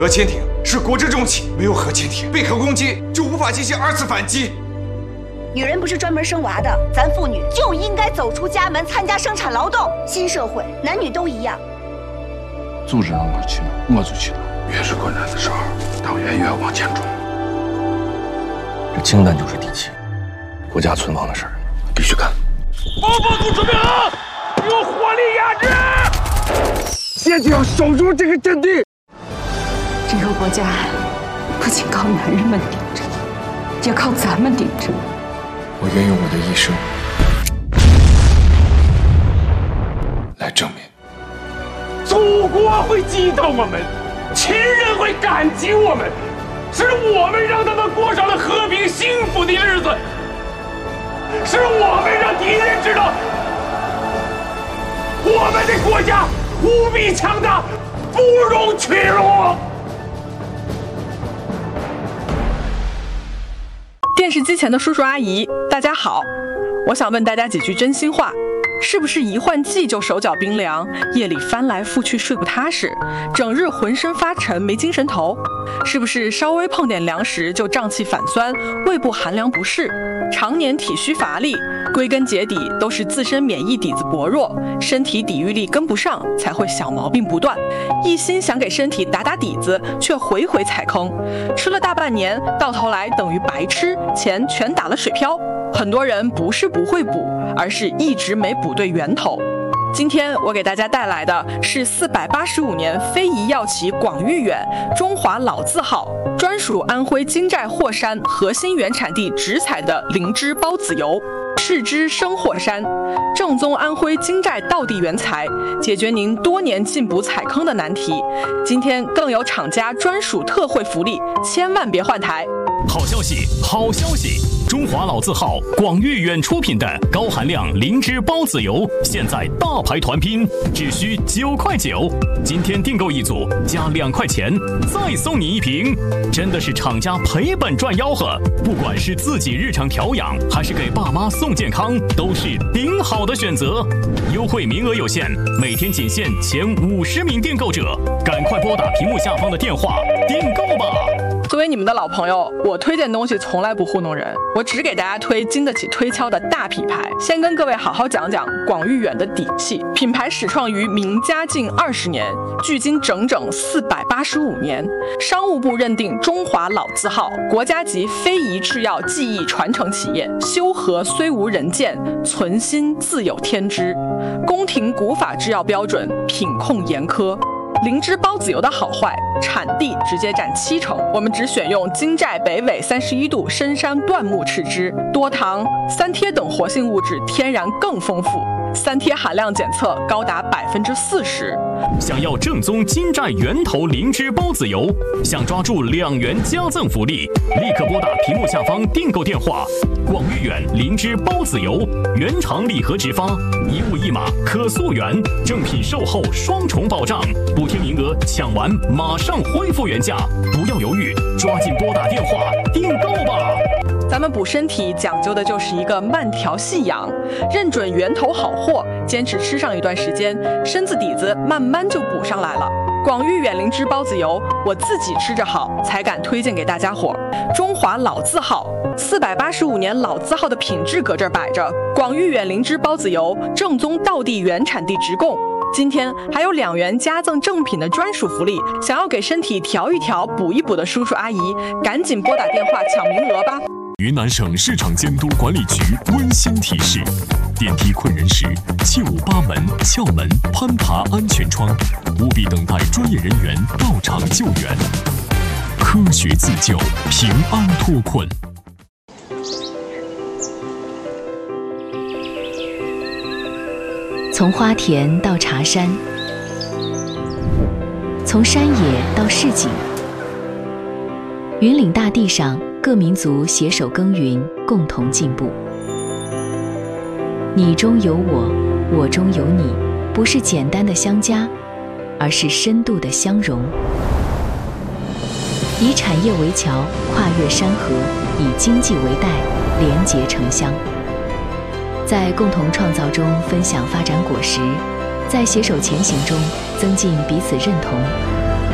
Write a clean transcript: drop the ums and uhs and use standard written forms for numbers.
核潜艇是国之重器，没有核潜艇，被核攻击就无法进行二次反击。 女人不是专门生娃的，咱妇女就应该走出家门，参加生产劳动。新社会，男女都一样。 组织让我去哪，我就去哪。越是困难的时候，党员越要往前冲。这清单就是底气，国家存亡的事儿必须干。 报告组准备好，用火力压制！ 现在要守住这个阵地。 这个国家不仅靠男人们顶着，也靠咱们顶着。 我愿用我的一生来证明， 祖国会记得我们，亲人会感激我们，是我们让他们过上了和平幸福的日子，是我们让敌人知道，我们的国家无比强大，不容屈辱。 电视机前的叔叔阿姨，大家好，我想问大家几句真心话。是不是一换季就手脚冰凉，夜里翻来覆去睡不踏实，整日浑身发沉没精神头？是不是稍微碰点凉食就胀气反酸，胃部寒凉不适，常年体虚乏力？归根结底都是自身免疫底子薄弱，身体抵御力跟不上，才会小毛病不断。一心想给身体打打底子，却回回踩坑，吃了大半年，到头来等于白吃，钱全打了水漂。很多人不是不会补，而是一直没补对源头。今天我给大家带来的是485年非遗药企广誉远中华老字号，专属安徽金寨霍山核心原产地直采的灵芝孢子油，视之生霍山，正宗安徽金寨道地原材，解决您多年进补踩坑的难题。今天更有厂家专属特惠福利，千万别换台。 好消息，好消息！中华老字号广誉远出品的高含量灵芝孢子油，现在大牌团拼，只需9块9。今天订购一组加2块钱，再送你1瓶，真的是厂家赔本赚吆喝。不管是自己日常调养，还是给爸妈送健康，都是顶好的选择。优惠名额有限，每天仅限前50名订购者，赶快拨打屏幕下方的电话订购吧。 作为你们的老朋友，我推荐东西从来不糊弄人，我只给大家推经得起推敲的大品牌。先跟各位好好讲讲广誉远的底气。品牌始创于明嘉靖20年，距今整整485年。商务部认定中华老字号，国家级非遗制药技艺传承企业，修和虽无人见，存心自有天知。宫廷古法制药标准，品控严苛。灵芝孢子油的好坏，产地直接占70%，我们只选用金寨北纬31度深山椴木赤芝，多糖、三萜等活性物质天然更丰富，三萜含量检测高达40%。 想要正宗金寨源头灵芝孢子油，想抓住2元加赠福利，立刻拨打屏幕下方订购电话。广誉远灵芝孢子油原厂礼盒直发，1物1码可溯源，正品售后双重保障，补贴名额抢完马上恢复原价，不要犹豫，抓紧拨打电话订购吧。 咱们补身体讲究的就是一个慢调细养，认准源头好货，坚持吃上一段时间，身子底子慢慢就补上来了。广誉远灵芝孢子油，我自己吃着好，才敢推荐给大家伙。中华老字号，485年老字号的品质搁这儿摆着。广誉远灵芝孢子油，正宗道地原产地直供。今天还有2元加赠正品的专属福利，想要给身体调一调、补一补的叔叔阿姨，赶紧拨打电话抢名额吧。 云南省市场监督管理局温馨提示：电梯困人时，切勿扒门、撬门、攀爬安全窗，务必等待专业人员到场救援。科学自救，平安脱困。 从花田到茶山，从山野到市井，云岭大地上，各民族携手耕耘，共同进步。你中有我，我中有你，不是简单的相加，而是深度的相融。以产业为桥，跨越山河；以经济为带，连结城乡。在共同创造中分享发展果实，在携手前行中增进彼此认同。